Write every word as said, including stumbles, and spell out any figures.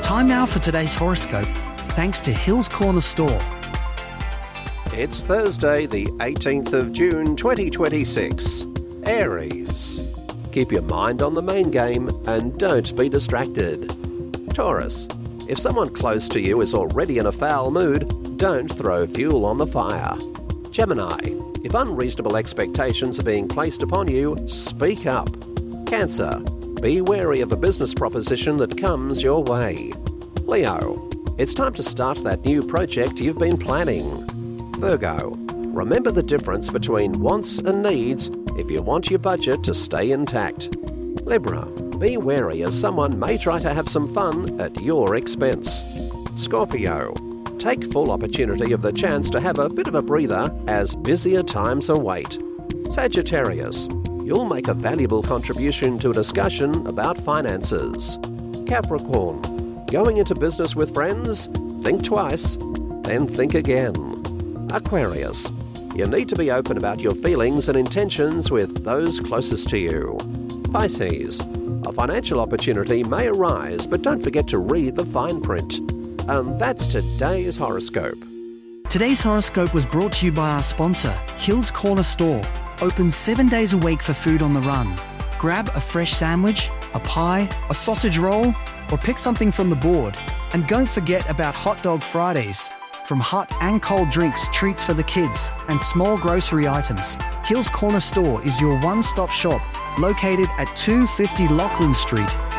Time now for today's horoscope, thanks to Hills Corner Store. It's Thursday, the eighteenth of June, twenty twenty-six. Aries. Keep your mind on the main game and don't be distracted. Taurus. If someone close to you is already in a foul mood, don't throw fuel on the fire. Gemini. If unreasonable expectations are being placed upon you, speak up. Cancer. Be wary of a business proposition that comes your way. Leo. It's time to start that new project you've been planning. Virgo. Remember the difference between wants and needs if you want your budget to stay intact. Libra. Be wary as someone may try to have some fun at your expense. Scorpio. Take full opportunity of the chance to have a bit of a breather as busier times await. Sagittarius. You'll make a valuable contribution to a discussion about finances. Capricorn. Going into business with friends? Think twice, then think again. Aquarius. You need to be open about your feelings and intentions with those closest to you. Pisces. A financial opportunity may arise, but don't forget to read the fine print. And that's today's horoscope. Today's horoscope was brought to you by our sponsor, Hills Corner Store. Open seven days a week for food on the run. Grab a fresh sandwich, a pie, a sausage roll, or pick something from the board. And don't forget about Hot Dog Fridays. From hot and cold drinks, treats for the kids, and small grocery items, Hills Corner Store is your one-stop shop located at two fifty Lachlan Street.